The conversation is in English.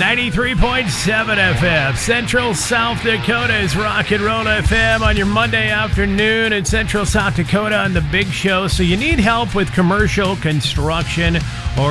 93.7 FM, Central South Dakota's Rock and Roll FM on your Monday afternoon in Central South Dakota on The Big Show. So you need help with commercial construction or